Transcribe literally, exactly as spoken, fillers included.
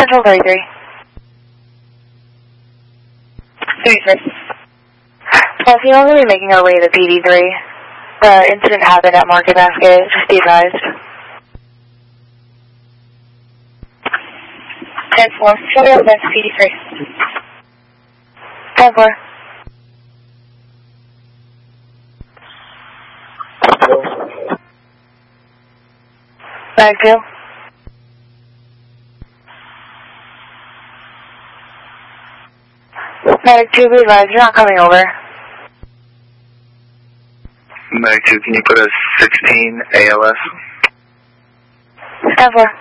Central thirty-three. thirty-three. Plus, you know, we'll be making our way to P D three. The incident happened at Market Basket, just be advised. ten four. Show me up next P D three. ten four. Bag two. Medic two, be advised, you're not coming over. Medic two, can you put a sixteen A L S? ten four.